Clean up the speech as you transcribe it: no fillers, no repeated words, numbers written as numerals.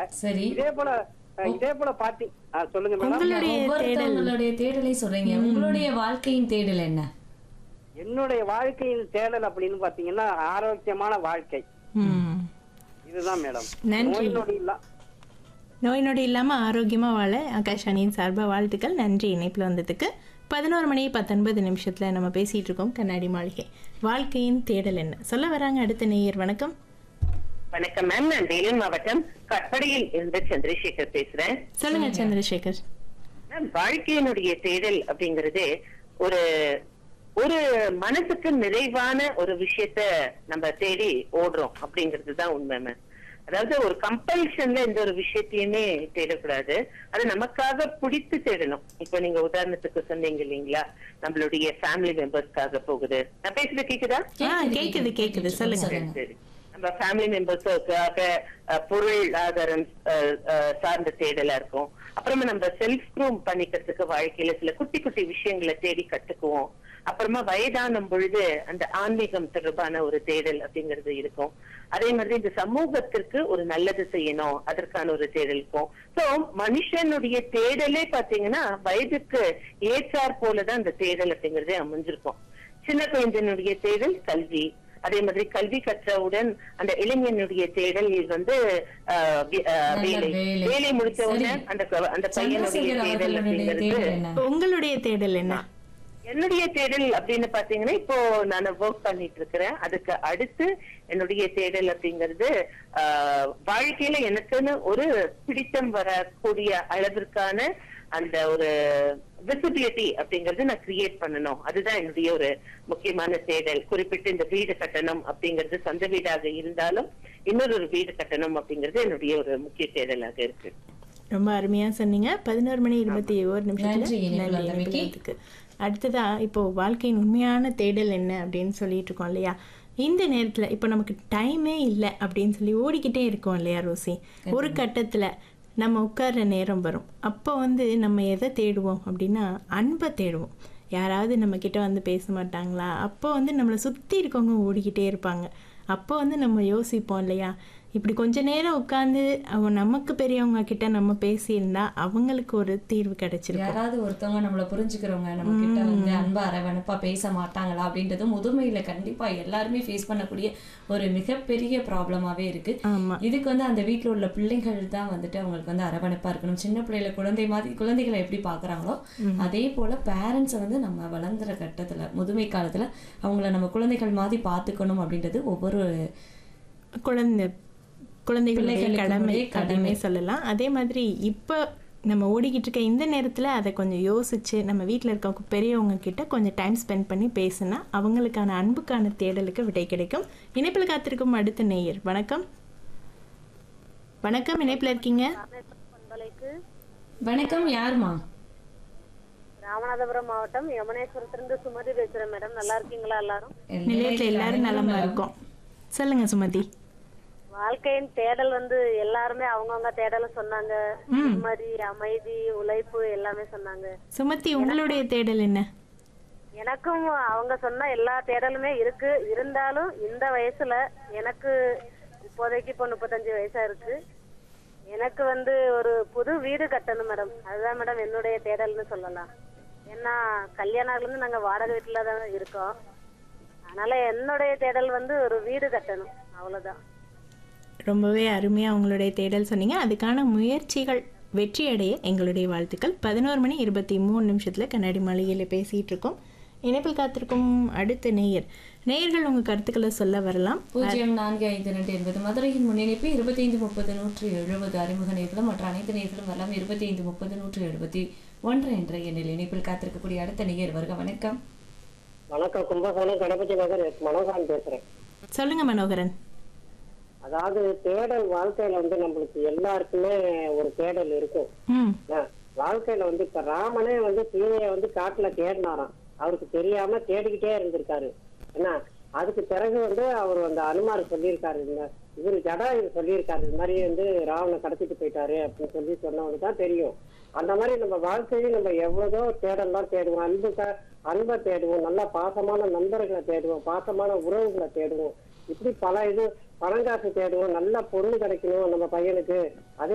சரி. இதே போல பாத்தி சொல்லுங்க மேடம். உங்களுடைய தேடல் ஒவ்வொருத்தவங்களுடைய தேடலை சொல்றீங்க. உங்களுடைய வாழ்க்கையின் தேடல் என்ன? என்னுடைய வாழ்க்கையின் தேடல் அப்படின்னு பாத்தீங்கன்னா ஆரோக்கியமான வாழ்க்கை. ம். இதுதான் மேடம். நன்றி. நோய் நொடி இல்ல. நோய் நொடி இல்லாமல் ஆரோக்கியமாக வாழ ஆகாஷானியின் சார்பாக வாழ்த்துக்கள். நன்றி இணைப்பில் வந்ததுக்கு. 11:19 நம்ம பேசிகிட்டு இருக்கோம் கண்ணாடி மாளிகை. வாழ்க்கையின் தேடல் என்ன சொல்ல வராங்க அடுத்த நேயர். வணக்கம். வணக்கம் மேம், நான் வேலூர் மாவட்டம் கட்படியில் இருந்து சந்திரசேகர் பேசுறேன். சொல்லுங்க சந்திரசேகர். மேம், வாழ்க்கையினுடைய தேடல் அப்படிங்கறது ஒரு ஒரு மனசுக்கு நிறைவான ஒரு விஷயத்த நம்ம தேடி ஓடுறோம் அப்படிங்கிறது தான் உண்மை மேம். அதாவது ஒரு கம்பல்ஷன்ல எந்த ஒரு விஷயத்தையுமே தேடக்கூடாது, அது நமக்காக பிடித்து தேடணும். இப்ப நீங்க உதாரணத்துக்கு சொன்னீங்க இல்லைங்களா, நம்மளுடைய ஃபேமிலி மெம்பர்ஸ்க்காக போகுது. நான் பேசுறது கேக்குதா? கேக்குது சொல்லுங்க. சரி, நம்ம ஃபேமிலி மெம்பர்ஸுக்காக பொருளாதாரம் சார்ந்த தேடலா இருக்கும். அப்புறமா நம்ம செல்ஃப் க்ரூம் பண்ணிக்கிறதுக்கு வாழ்க்கையில சில குட்டி குட்டி விஷயங்களை தேடி கத்துக்குவோம். அப்புறமா வயதானும் பொழுது அந்த ஆன்மீகம் தொடர்பான ஒரு தேடல் அப்படிங்கிறது இருக்கும். அதே மாதிரி இந்த சமூகத்திற்கு ஒரு நல்லது செய்யணும், அதற்கான ஒரு தேடல் இருக்கும். சோ மனுஷனுடைய தேடலே பாத்தீங்கன்னா வயதுக்கு ஏற்றாற் போலதான் அந்த தேடல் அப்படிங்கறதே அமைஞ்சிருக்கும். சின்ன குழந்தையினுடைய தேடல் கல்வி, அதே மாதிரி கல்வி கற்றவுடன் அந்த இளைஞனுடைய தேடல் வேலை முடிச்ச உடனே அந்த பையனுடைய தேடல் அப்படிங்கிறது. உங்களுடைய தேடல் என்ன? என்னுடைய தேடல் அப்படின்னு பாத்தீங்கன்னா இப்போ நான் ஒர்க் பண்ணிட்டு இருக்கிறேன். அதுக்கு அடுத்து என்னுடைய தேடல் அப்படிங்கிறது வாழ்க்கையில எனக்குன்னு ஒரு பிடித்தம் வரக்கூடிய அளவிற்கான அந்த ஒரு விசிபிலிட்டி அப்படிங்கறது நான் கிரியேட் பண்ணணும். அதுதான் என்னுடைய ஒரு முக்கியமான தேடல். குறிப்பிட்டு இந்த வீடு கட்டணம் அப்படிங்கிறது சொந்த வீடாக இருந்தாலும் இன்னொரு வீடு கட்டணம் அப்படிங்கிறது என்னுடைய ஒரு முக்கிய தேடலாக இருக்கு. ரொம்ப அருமையா சொன்னீங்க. 11:21 அடுத்ததா இப்போ வாழ்க்கையின் உண்மையான தேடல் என்ன அப்படின்னு சொல்லிட்டு இருக்கோம் இல்லையா. இந்த நேரத்துல இப்போ நமக்கு டைமே இல்லை அப்படின்னு சொல்லி ஓடிக்கிட்டே இருக்கோம் இல்லையா ரோசி. ஒரு கட்டத்துல நம்ம உட்கார்ற நேரம் வரும். அப்போ நம்ம எதை தேடுவோம் அப்படின்னா அன்பை தேடுவோம். யாராவது நம்ம கிட்ட பேச மாட்டாங்களா, அப்போ நம்மளை சுற்றி இருக்கவங்க ஓடிக்கிட்டே இருப்பாங்க. அப்போ நம்ம யோசிப்போம் இல்லையா, இப்படி கொஞ்ச நேரம் உட்காந்து நமக்கு பெரியவங்க கிட்ட நம்ம பேசியிருந்தா அவங்களுக்கு ஒரு தீர்வு கிடைச்சிருக்கும். யாராவது ஒருத்தவங்க நம்மளை புரிஞ்சுக்கிறவங்க நம்ம கிட்ட அன்பா அரவணைப்பா பேச மாட்டாங்களா அப்படின்றது முதுமையில கண்டிப்பா எல்லாருமே ஃபேஸ் பண்ணக்கூடிய ஒரு மிகப்பெரிய ப்ராப்ளமாவே இருக்கு. இதுக்கு அந்த வீட்டுல உள்ள பிள்ளைகள் தான் அவங்களுக்கு அரவணைப்பா இருக்கணும். சின்ன பிள்ளைகளை குழந்தைகளை எப்படி பாக்குறாங்களோ அதே போல பேரண்ட்ஸை நம்ம வளர்ந்துற கட்டத்துல முதுமை காலத்துல அவங்கள நம்ம குழந்தைகள் மாதிரி பாத்துக்கணும் அப்படின்றது ஒவ்வொரு குழந்தைகளுடைய கடமை சொல்லலாம். அதே மாதிரி இப்போ நம்ம ஓடிக்கிட்டு இருக்க இந்த நேரத்தில் அதை கொஞ்சம் யோசிச்சு நம்ம வீட்டில் இருக்க பெரியவங்க கிட்ட கொஞ்சம் டைம் ஸ்பெண்ட் பண்ணி பேசினா அவங்களுக்கான அன்புக்கான தேடலுக்கு விடை கிடைக்கும். இணைப்பில் காத்திருக்கும் அடுத்த நேயர். வணக்கம். வணக்கம், இணைப்பில் இருக்கீங்க. வணக்கம், யாருமா? ராமநாதபுரம் மாவட்டம் யமுனேஸ்வரத்திலிருந்து சுமதி பேசுறேன் மேடம். நல்லா இருக்கீங்களா எல்லாரும்? நிலையத்தில் எல்லாரும் நலமா இருக்கும். சொல்லுங்க சுமதி. வாழ்க்கையின் தேடல் எல்லாருமே அவங்கவுங்க தேடல சொன்னாங்க. நிம்மதி, அமைதி, உழைப்பு எல்லாமே சொன்னாங்க. சுமதி, உங்களுடைய தேடல் என்ன? எனக்கும் அவங்க சொன்ன எல்லா தேடலுமே இருக்கு. இருந்தாலும் இந்த வயசுல எனக்கு இப்போதைக்கு இப்போ 35 வயசா இருக்கு. எனக்கு ஒரு புது வீடு கட்டணும் மேடம். அதுதான் மேடம் என்னுடைய தேடல்னு சொல்லலாம். ஏன்னா கல்யாணம் இருந்து நாங்க வாடகை வீட்டுல தான் இருக்கோம். அதனால என்னுடைய தேடல் ஒரு வீடு கட்டணும், அவ்வளவுதான். ரொம்பவே அருமையாக உங்களுடைய தேடல் சொன்னீங்க. அதுக்கான முயற்சிகள் வெற்றி அடைய எங்களுடைய வாழ்த்துக்கள். 11:23 கண்ணாடி மாளிகையில் பேசிகிட்டு இருக்கோம். இணைப்பில் காத்திருக்கும் அடுத்த நேயர்கள் உங்கள் கருத்துக்களை சொல்ல வரலாம். 0452 மதுரையின் முன்னிணைப்பு 2530-170 அறிமுக நேர்களும் மற்ற அனைத்து நேர்களும் வரலாம். 2530-171 என்ற எண்ணில் இணைப்பில் காத்திருக்கக்கூடிய அடுத்த நேயர் வருக. வணக்கம். வணக்கம், கும்பகோணம் கணபதி நகர் மனோகரன் பேசுறேன். சொல்லுங்க மனோகரன். அதாவது தேடல் வாழ்க்கையில நம்மளுக்கு எல்லாருக்குமே ஒரு தேடல் இருக்கும். வாழ்க்கையில இப்ப ராமனே சீதையை காட்டுல தேடினாராம். அவருக்கு தெரியாம தேடிக்கிட்டே இருந்திருக்காரு. ஏன்னா அதுக்கு பிறகு அவர் அனுமார் சொல்லியிருக்காரு, இவரு ஜடாயு சொல்லியிருக்காரு, இது மாதிரி ராவனை கடத்திட்டு போயிட்டாரு அப்படின்னு சொன்னவனுக்குதான் தெரியும். அந்த மாதிரி நம்ம வாழ்க்கையில நம்ம எவ்வளவோ தேடலாம் தேடுவோம். அன்பை தேடுவோம், நல்ல பாசமான நண்பர்களை தேடுவோம், பாசமான உறவுகளை தேடுவோம். இப்படி பல பணங்காசு தேடுவோம், நல்ல பொண்ணு கிடைக்கணும் நம்ம பையனுக்கு. அதே